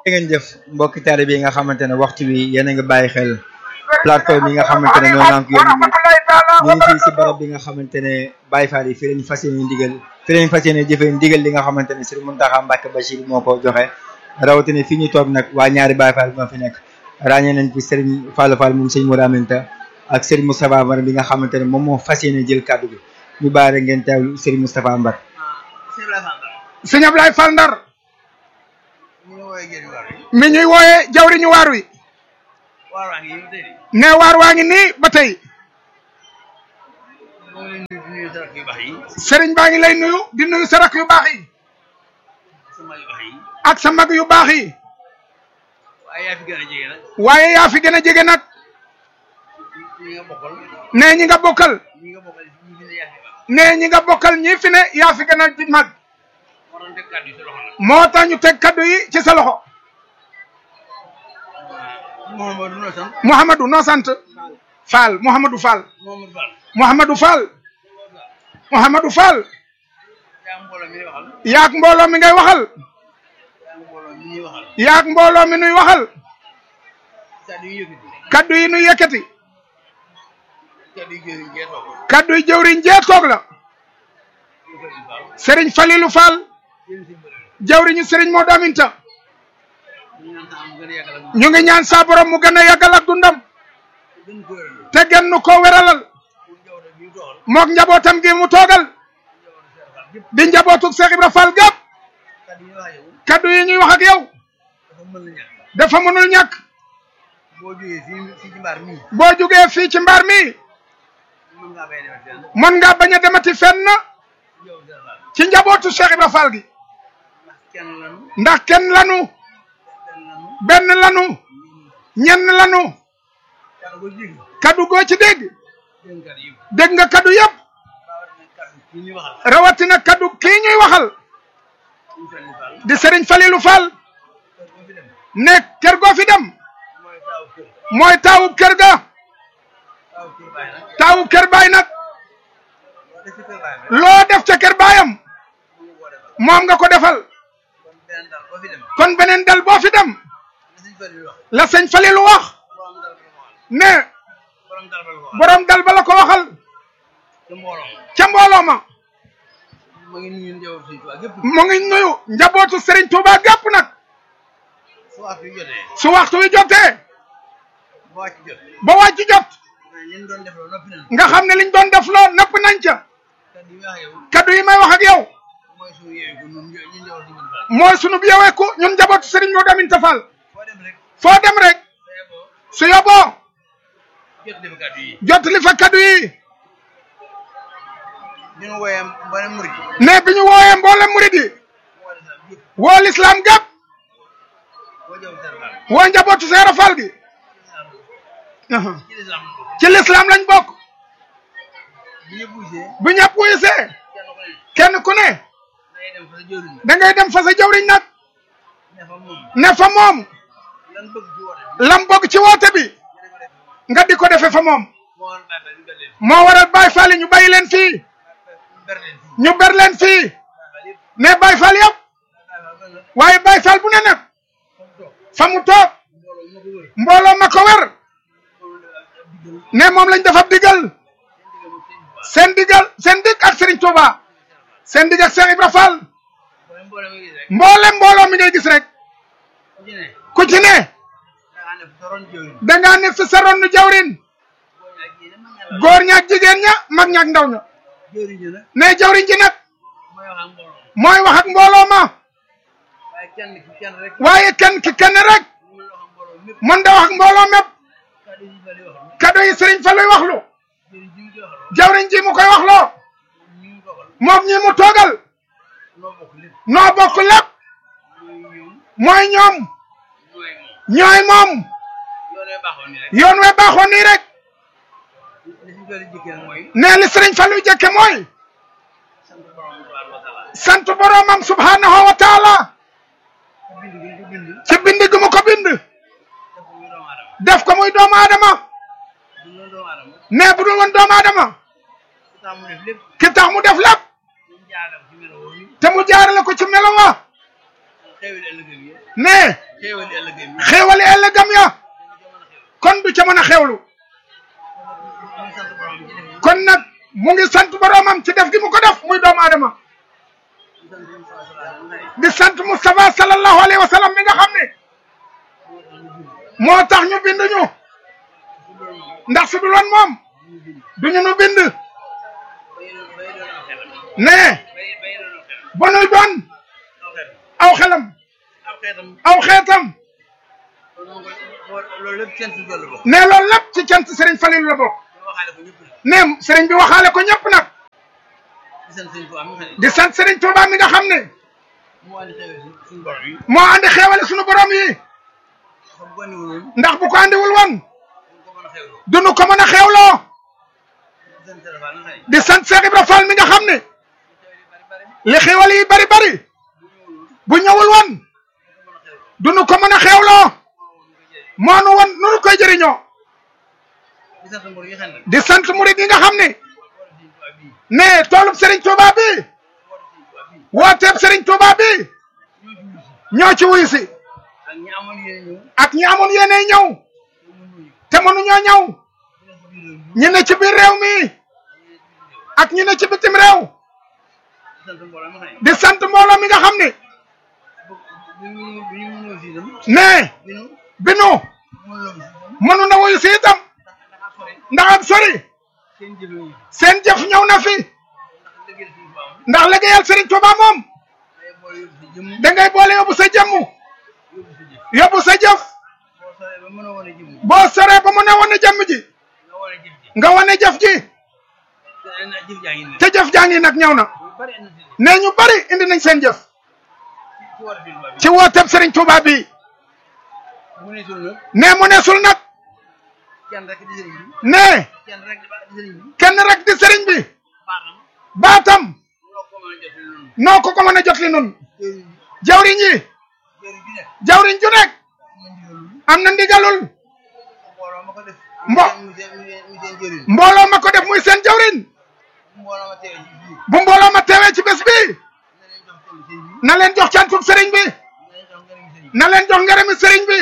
ngeen jëf mbokki taalibe yi nga xamante ne waxtu bi yéen a ngi bàyyi xel plateforme yi nga xamante ne ñoo nank yoon ñu ngi fii si barab bi nga xamante ne Baye Fall yi fii lañ fas yéene ndigal fii lañ fas yéene jëfee ndigal li nga xamante ne Serigne Mountakha Mbacké Bachir moo ko joxe rawatina fii ñu toog nag waa ñaari Baye Fall moo fi nekk ràññee nañ fi Serigne Fallou Fall moom Serigne Modou Aminta ak Serigne Moustapha Mbar bi nga xamante ne moom moo fas yéene jël kàddu gi ñu bàyyi rek ngeen teewlu Serigne Moustapha Mbar. Sëñ Ablaye Fall Ndar mi ñuy wooyee jawriñu waar wi ne waar waa ngi nii ba tey sëriñ baa ngi lay nuyu di nuyu sa rakk yu baax yi ak sa mag yu baax yi waaye yaa fi gën a jege nag ne ñi nga bokkal ne ñi nga bokkal ñi fi ne yaa fi gën a mag moo tax ñu teg kaddu yi ci sa loxo Mouhamadou noo sant Fall Mouhamadou Fall Mouhamadou Fall Mouhamadou Fall yaak mbooloo mi ngay waxal yaak mbooloo mi nuy waxal kaddu yi nuy yëkkati kaddu yi jëwriñ jee toog la Serigne Falilou Fall jawriñu Serigne Modou Aminta ñu ngi ñaan sa borom mu gën a yàggal ak dundam te gën nu ko wéralal mook njabootam gi mu toogal di njabootuk Cheikh Ibra Fall gàpp kaddu yi ñuy wax ak yow dafa mënul ñàkk boo jógee fii ci mbaar mi mën nga bañ a demati fenn ci njabootu Cheikh Ibra Fall gi ndax kenn lanu benn lanu ñenn lanu kaddu goo ci dégg dégg nga kaddu yëpp rawatina kaddu kii ñuy waxal di Serigne Falilou Fall ne kër goo fi dem mooy taawub kër ga taawub kër baay nag loo def ca kër baayam moom nga ko defal kon beneen dal boo fi dem la sëñ Falilou wax ne borom dal ba la ko waxal ca mbooloo ma mu ngi nuyu njabootu Serigne Touba gépp nag su waxtu wi jotee ba wàcc jot nga xam ne liñ doon def loo nëpp nañ ca kaddu yi may wax ak yow mooy sunu yeweeku ñun njabootu Serigne Modou Aminta Fall foo dem rek su yoboo jot li fa kaddu yi ne bi ñu wooyee mboolem murid yi woo l'islam gàpp woo njabootu Seera Fall gi ci l'islam lañ bokk bu ñëpp wuyusee kenn ku ne da ngay dem fa sa jawriñ nag ne fa moom lam bëgg ci woote bi nga di ko defe fa moom moo waral Baye Fall ñu bàyyi leen fii ñu ber leen fii ne Baye Fall yëpp waaye Baye Fall bu ne nag fa mu toog mbooloo ma ko wër ne moom lañ dafa digal seen dig ak Serigne Touba seen dig ak Cheikh Ibra Fall mbooloo mi ngay gis rek ku ci ne dangaa ne fi sa ron nu jawrin góor ñaak jigéen ña mag ñaak ndaw ña ne jawriñ ji nag mooy wax ak mbooloo ma waaye kenn ki kenn rek mën da wax ak mbooloo mépp kaddu yi Serigne fa luy waxlu jawriñ ji mu koy waxloo moom ñi mu toogal noo bokk lépp mooy ñoom ñooy moom yoon we baaxoon nii rek ne li Serigne Fallou jëkke mooy sant boromam subhanahu wa taala ci bind gi mu ko bind def ko muy doomu aadama ne bu dul woon doomu aadama ki tax mu def lépp te mu jaarale ko ci melo wa ne xéewali ëllëgam ya kon du ca mën a xewlu kon nag mu ngi sant boroomam ci def gi mu ko def muy doomu aadama di sant Moustapha sallallahu alayhi wa sallam mi nga xam ne moo tax ñu bind ñu ndax su dul woon moom duñu nu bind ne ba nuy doon aw xelam aw xeetam ne loolu lépp ci cant Serigne Falilou la bokk ne Serigne bi waxaale ko ñëpp nag di sant Serigne Touba mi nga xam ne moo andi xeewale sunu borom yi ndax bu ko andiwul woon dunu ko mën a xeewloo di sant Cheikh Ibra Fall mi nga xam ne li xeewal yi bari bari bu ñëwul woon dunu ko mën a xeewloo moo nu woon nunu koy jëriñoo di sant murid yi nga xam ne ne toolub Serigne Touba bi wooteeb Serigne Touba bi ñoo ci wuyu si ak ñi amoon yéene ñëw te mënuñoo ñëw ñi ne ci biir réew mi ak ñi ne ci bitim réew di sant mbooloo mi nga xam ne ne binu mënu na wuyu si itam ndax ak sori seen jëf ñëw na fi ndax liggéeyal Serigne Touba moom dangay boole yóbbu sa jëmm yóbbu sa jëf boo soree ba mu ne wane jëmm ji nga wane jëf ji te jëf jaa ngi nag ñëw na ne ñu bari indi nañ seen jëf ci wooteeb Serigne Touba bi ne mu neesul nag ne kenn rek di Serigne bi baatam noo ko mën a jot li nun jawriñ yi jawriñ ju nekk am na ndigalul mbooloo ma ko def muy seen jawriñ bu mbooloo ma teewee ci bés bi na leen jox cantuk Serigne bi na leen jox ngërëmi Serigne bi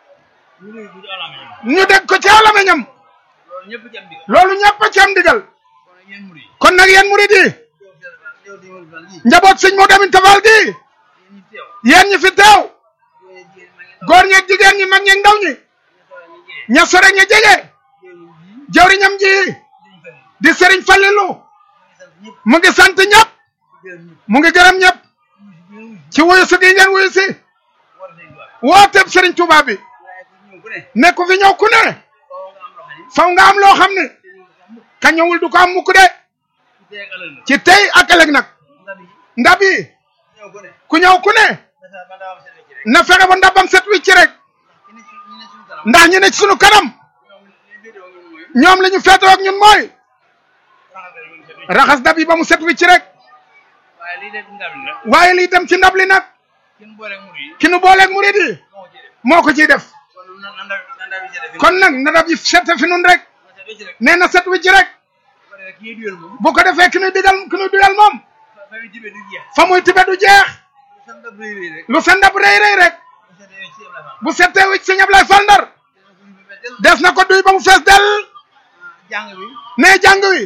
ñu dégg ko ci alameñam loolu ñëpp a ci am ndigal kon nag yéen murid yi njaboot sëñ Modou Aminta Fall gi yéen ñi fi teew góor ñeeg jigéen ñi mag ñeeg ndaw ñi ña sore ña jege jawriñam ji di Serigne Falilou mu ngi sant ñëpp mu ngi gërëm ñëpp ci wuyu si gi ngeen wuyu si wooteeb Serigne Touba bi ne ku fi ñëw ku ne faw nga am loo xam ne ka ñëwul du ko am mukk de ci tey ak ëllëg nag ndab yi ku ñëw ku ne na fexe ba ndabam set wicc rek ndax ñu ne ci sunu kanam ñoom la ñu feetoo ak ñun mooy raxas ndab yi ba mu set wicc rek waaye lii dem ci ndab li nag ki nu booleeg murid yi moo ko ciy def kon nag na ndab yi set fi nun rek nee na set wicc rek bu ko defee ki nuy digal moom fa muy tibe du jeex lu sa ndab rëy rëy rek bu setee wicc Sëñ Ablaye Fall Ndar des na ko duy ba mu fees del ne jàng wi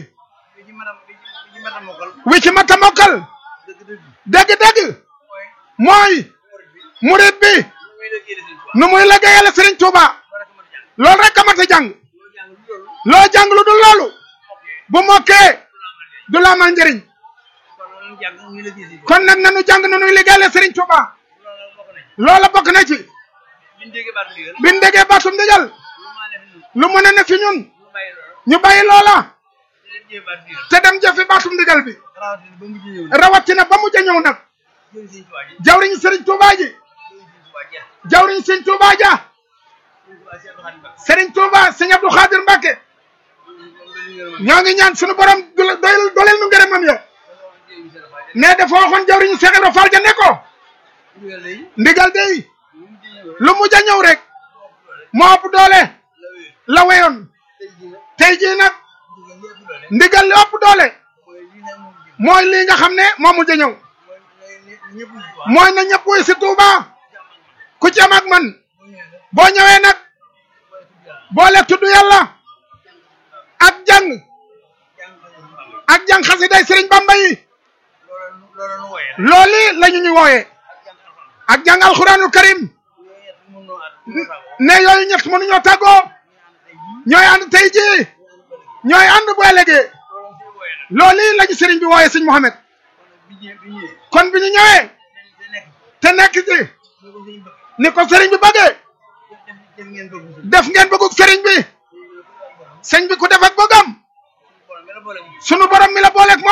wi ci mata mokkal dëgg-dëgg mooy murid bi nu muy liggéeyal Serigne Touba loolu rek a mat a jàng loo jàng lu dul loolu bu mokkee du la amal njëriñ kon nag nanu jàng nu nuy liggéeyal Serigne Touba loola bokk na ci biñ déggee baatum ndigal lu mën a ne fi ñun ñu bàyyi loola te dem jëfi baatum ndigal bi rawatina ba mujj a ñëw nag jawriñ Serigne Touba ji jawriñ Serigne Touba ja Serigne Touba Serigne Abdou Khadir Mbacké ñoo ngi ñaan sunu borom doleel nu ngërëmam ya ne dafa waxoon jawriñu Cheikh Ibra Fall ja ne ko ndigal day lu mujj a ñëw rek moo ëpp doole la weyoon tey jii nag ndigal li ëpp doole mooy lii nga xam ne moo mujj a ñëw mooy na ñëpp wuy si Touba ku ci am ak man boo ñëwee nag boole tudd yàlla ak jàng xasiday Sëriñ Bamba yi loolu lañu ñu wooyee ak jàng alxuraanul karim ne yooyu ñett mënuñoo tàggoo ñooy ànd tey jii ñooy ànd bu ëllëgee loolu lañu sëriñ bi wooyee sëñ Mohamed kon bi ñu ñëwee te nekk ci ni ko sëriñ bi bëggee def ngeen bëggug sëriñ bi sëñ bi ku def ak bëggam sunu borom mi la booleeg moom